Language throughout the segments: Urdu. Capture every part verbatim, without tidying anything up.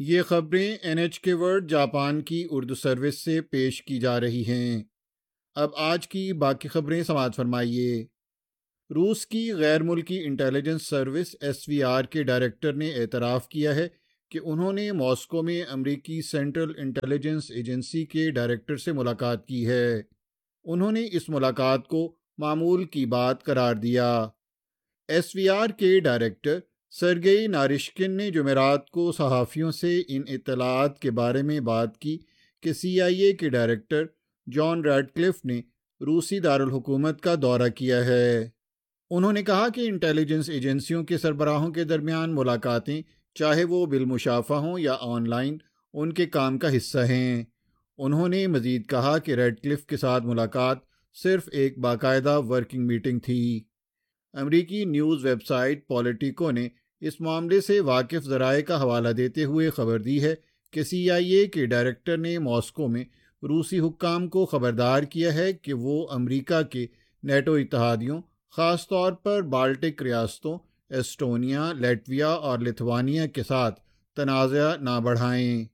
یہ خبریں این ایچ کے ورلڈ جاپان کی اردو سروس سے پیش کی جا رہی ہیں۔ اب آج کی باقی خبریں سماعت فرمائیے۔ روس کی غیر ملکی intelligence service S we are کے ڈائریکٹر نے اعتراف کیا ہے کہ انہوں نے ماسکو میں امریکی سینٹرل انٹیلیجنس ایجنسی کے ڈائریکٹر سے ملاقات کی ہے۔ انہوں نے اس ملاقات کو معمول کی بات قرار دیا۔ ایس وی آر کے ڈائریکٹر سرگئی نارشکن نے جمعرات کو صحافیوں سے ان اطلاعات کے بارے میں بات کی کہ سی آئی اے کے ڈائریکٹر جان ریڈ کلف نے روسی دارالحکومت کا دورہ کیا ہے۔ انہوں نے کہا کہ انٹیلیجنس ایجنسیوں کے سربراہوں کے درمیان ملاقاتیں چاہے وہ بالمشافہ ہوں یا آن لائن ان کے کام کا حصہ ہیں۔ انہوں نے مزید کہا کہ ریڈ کلف کے ساتھ ملاقات صرف ایک باقاعدہ ورکنگ میٹنگ تھی۔ امریکی نیوز ویب سائٹ پولیٹیکو نے اس معاملے سے واقف ذرائع کا حوالہ دیتے ہوئے خبر دی ہے کہ سی آئی اے کے ڈائریکٹر نے ماسکو میں روسی حکام کو خبردار کیا ہے کہ وہ امریکہ کے نیٹو اتحادیوں، خاص طور پر بالٹک ریاستوں ایسٹونیا، لیٹویا اور لتھوانیا کے ساتھ تنازع نہ بڑھائیں۔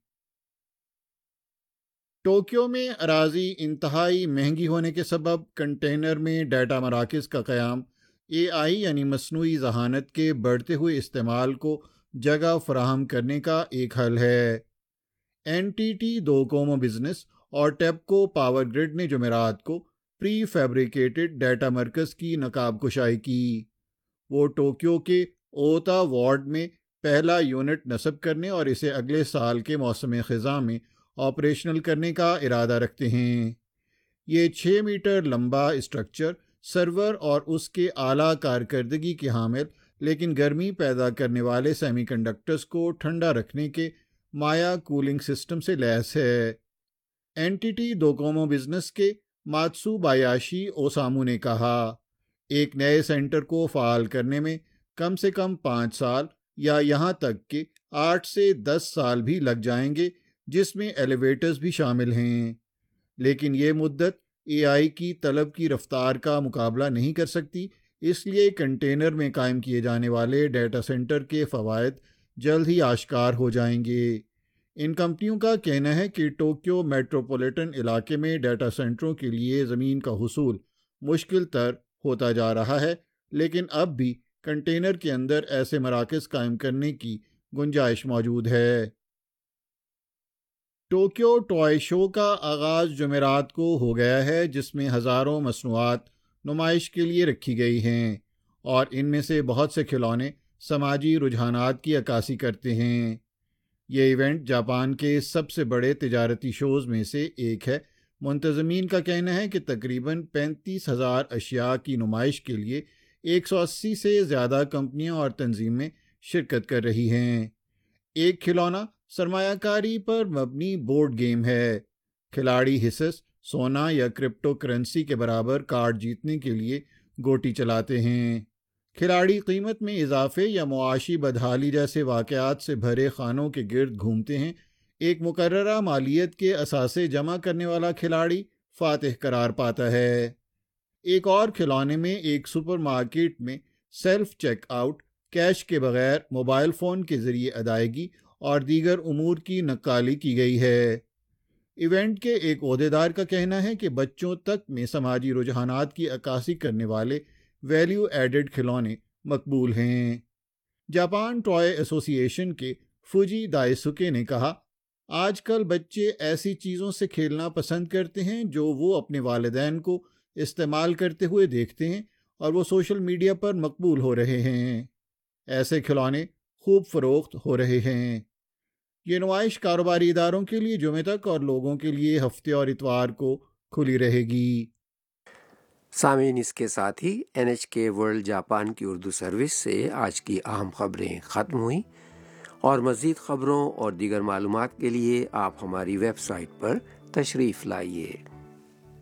ٹوکیو میں اراضی انتہائی مہنگی ہونے کے سبب کنٹینر میں ڈیٹا مراکز کا قیام اے آئی یعنی مصنوعی ذہانت کے بڑھتے ہوئے استعمال کو جگہ فراہم کرنے کا ایک حل ہے۔ N T T Docomo business اور ٹیپکو پاور گرڈ نے جمعرات کو پری فیبریکیٹڈ ڈیٹا مرکز کی نقاب کشائی کی۔ وہ ٹوکیو کے اوتا وارڈ میں پہلا یونٹ نصب کرنے اور اسے اگلے سال کے موسم خزاں میں آپریشنل کرنے کا ارادہ رکھتے ہیں۔ یہ چھ میٹر لمبا اسٹرکچر سرور اور اس کے اعلیٰ کارکردگی کے حامل لیکن گرمی پیدا کرنے والے سیمی کنڈکٹرز کو ٹھنڈا رکھنے کے مایا کولنگ سسٹم سے لیس ہے۔ N T T Docomo business کے ماتسو بایاشی اوسامو نے کہا، ایک نئے سینٹر کو فعال کرنے میں کم سے کم پانچ سال یا یہاں تک کہ آٹھ سے دس سال بھی لگ جائیں گے، جس میں ایلیویٹرز بھی شامل ہیں، لیکن یہ مدت اے آئی کی طلب کی رفتار کا مقابلہ نہیں کر سکتی، اس لیے کنٹینر میں قائم کیے جانے والے ڈیٹا سینٹر کے فوائد جلد ہی آشکار ہو جائیں گے۔ ان کمپنیوں کا کہنا ہے کہ ٹوکیو میٹروپولیٹن علاقے میں ڈیٹا سینٹروں کے لیے زمین کا حصول مشکل تر ہوتا جا رہا ہے، لیکن اب بھی کنٹینر کے اندر ایسے مراکز قائم کرنے کی گنجائش موجود ہے۔ ٹوکیو ٹوائے شو کا آغاز جمعرات کو ہو گیا ہے، جس میں ہزاروں مصنوعات نمائش کے لیے رکھی گئی ہیں اور ان میں سے بہت سے کھلونے سماجی رجحانات کی عکاسی کرتے ہیں۔ یہ ایونٹ جاپان کے سب سے بڑے تجارتی شوز میں سے ایک ہے۔ منتظمین کا کہنا ہے کہ تقریباً پینتیس ہزار اشیاء کی نمائش کے لیے ایک سو اسی سے زیادہ کمپنیاں اور تنظیمیں شرکت کر رہی ہیں۔ ایک کھلونا سرمایہ کاری پر مبنی بورڈ گیم ہے۔ کھلاڑی حصص، سونا یا کرپٹو کرنسی کے برابر کارڈ جیتنے کے لیے گوٹی چلاتے ہیں۔ کھلاڑی قیمت میں اضافے یا معاشی بدحالی جیسے واقعات سے بھرے خانوں کے گرد گھومتے ہیں۔ ایک مقررہ مالیت کے اثاثے جمع کرنے والا کھلاڑی فاتح قرار پاتا ہے۔ ایک اور کھلونے میں ایک سپر مارکیٹ میں سیلف چیک آؤٹ، کیش کے بغیر موبائل فون کے ذریعے ادائیگی اور دیگر امور کی نقالی کی گئی ہے۔ ایونٹ کے ایک عہدیدار کا کہنا ہے کہ بچوں تک میں سماجی رجحانات کی عکاسی کرنے والے ویلیو ایڈڈ کھلونے مقبول ہیں۔ جاپان ٹوائے ایسوسی ایشن کے فوجی دائسوکے نے کہا، آج کل بچے ایسی چیزوں سے کھیلنا پسند کرتے ہیں جو وہ اپنے والدین کو استعمال کرتے ہوئے دیکھتے ہیں اور وہ سوشل میڈیا پر مقبول ہو رہے ہیں۔ ایسے کھلونے خوب فروخت ہو رہے ہیں۔ یہ نمائش کاروباری اداروں کے لیے جمعہ تک اور لوگوں کے لیے ہفتے اور اتوار کو کھلی رہے گی۔ سامعین، اس کے ساتھ ہی این ایچ کے ورلڈ جاپان کی اردو سروس سے آج کی اہم خبریں ختم ہوئیں، اور مزید خبروں اور دیگر معلومات کے لیے آپ ہماری ویب سائٹ پر تشریف لائیے۔